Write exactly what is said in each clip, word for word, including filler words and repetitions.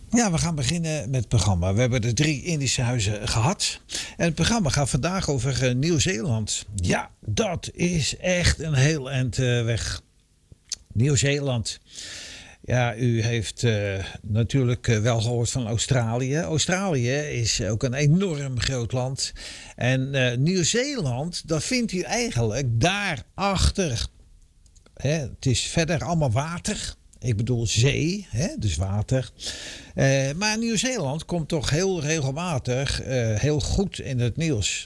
Ja, we gaan beginnen met het programma. We hebben de drie Indische huizen gehad. En het programma gaat vandaag over uh, Nieuw-Zeeland. Ja, dat is echt een heel eind uh, weg. Nieuw-Zeeland. Ja, u heeft uh, natuurlijk uh, wel gehoord van Australië. Australië is ook een enorm groot land. En uh, Nieuw-Zeeland, dat vindt u eigenlijk daarachter. Hè, het is verder allemaal water. Ik bedoel zee, hè, dus water. Uh, maar Nieuw-Zeeland komt toch heel regelmatig uh, heel goed in het nieuws.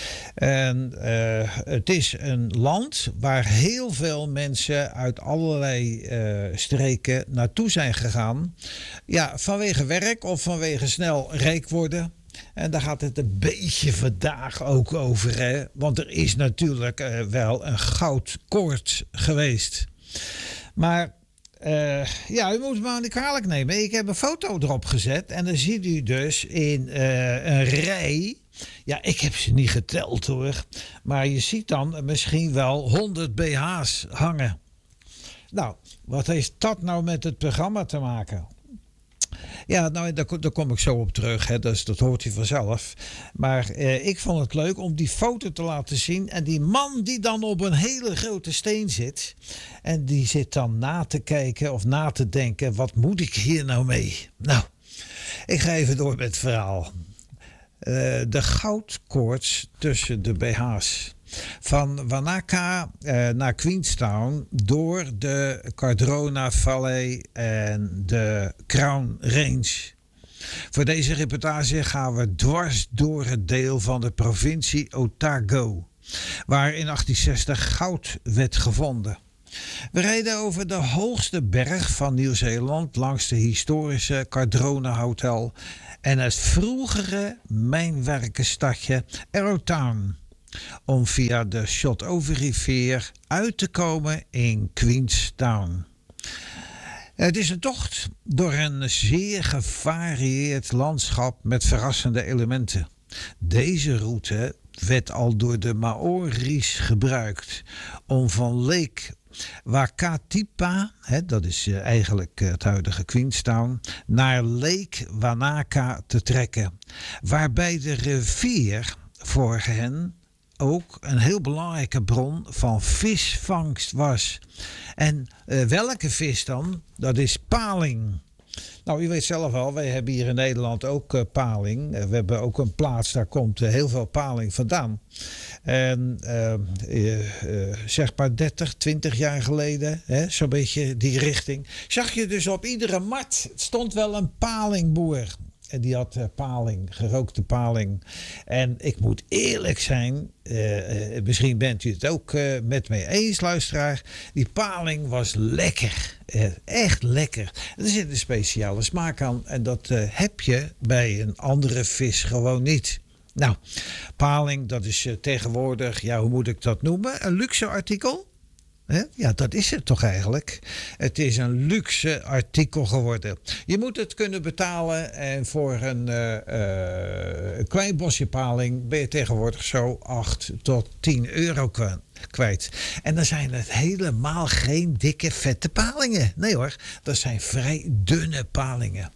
En uh, het is een land waar heel veel mensen uit allerlei uh, streken naartoe zijn gegaan. Ja, vanwege werk of vanwege snel rijk worden. En daar gaat het een beetje vandaag ook over. Hè? Want er is natuurlijk uh, wel een goudkoorts geweest. Maar Uh, ja, u moet het maar niet kwalijk nemen. Ik heb een foto erop gezet. En dan ziet u dus in uh, een rij. Ja, ik heb ze niet geteld hoor. Maar je ziet dan misschien wel honderd B H's hangen. Nou, wat heeft dat nou met het programma te maken? Ja, nou, daar, daar kom ik zo op terug. Hè. Dus, dat hoort u vanzelf. Maar eh, ik vond het leuk om die foto te laten zien. En die man die dan op een hele grote steen zit. En die zit dan na te kijken of na te denken. Wat moet ik hier nou mee? Nou, ik ga even door met het verhaal. Uh, de goudkoorts tussen de B H's. Van Wanaka uh, naar Queenstown door de Cardrona Valley en de Crown Range. Voor deze reportage gaan we dwars door het deel van de provincie Otago, waar in achttienzestig goud werd gevonden. We rijden over de hoogste berg van Nieuw-Zeeland langs de historische Cardrona Hotel en het vroegere mijnwerkersstadje Arrowtown, om via de Shotover-rivier uit te komen in Queenstown. Het is een tocht door een zeer gevarieerd landschap met verrassende elementen. Deze route werd al door de Maori's gebruikt om van Lake Wakatipa, hè, dat is eigenlijk het huidige Queenstown, naar Lake Wanaka te trekken. Waarbij de rivier voor hen ook een heel belangrijke bron van visvangst was. En uh, welke vis dan? Dat is paling. Nou, u weet zelf al, wij hebben hier in Nederland ook uh, paling. Uh, we hebben ook een plaats, daar komt uh, heel veel paling vandaan. En uh, uh, uh, zeg maar dertig, twintig jaar geleden, hè, zo'n beetje die richting, zag je dus op iedere markt stond wel een palingboer. En die had uh, paling, gerookte paling. En ik moet eerlijk zijn, uh, uh, misschien bent u het ook uh, met mij eens, luisteraar. Die paling was lekker. Uh, echt lekker. Er zit een speciale smaak aan. En dat uh, heb je bij een andere vis gewoon niet. Nou, paling, dat is uh, tegenwoordig, ja, hoe moet ik dat noemen? Een luxe artikel. He? Ja, dat is het toch eigenlijk. Het is een luxe artikel geworden. Je moet het kunnen betalen en voor een, uh, uh, een klein bosje paling ben je tegenwoordig zo acht tot tien euro kwijt. En dan zijn het helemaal geen dikke vette palingen. Nee hoor, dat zijn vrij dunne palingen.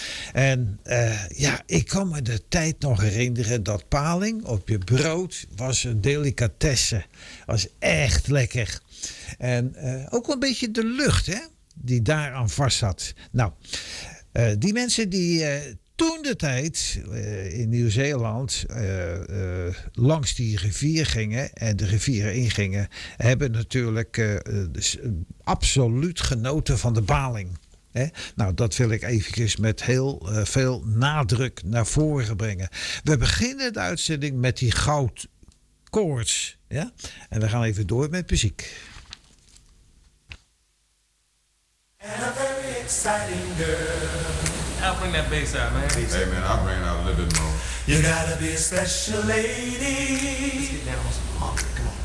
En uh, ja, ik kan me de tijd nog herinneren dat paling op je brood was een delicatesse. Was echt lekker. En uh, ook wel een beetje de lucht, hè, die daaraan vast zat. Nou, uh, die mensen die uh, toen de tijd uh, in Nieuw-Zeeland uh, uh, langs die rivier gingen en de rivieren ingingen, hebben natuurlijk uh, dus, uh, absoluut genoten van de paling. He? Nou, dat wil ik eventjes met heel uh, veel nadruk naar voren brengen. We beginnen de uitzending met die goudkoorts. Ja? En we gaan even door met muziek. And a very exciting girl. I'll bring that bass out, man. Hey, man, I'll bring it out a little bit more. You gotta be a special lady. Let's get down on some harmony. Come on.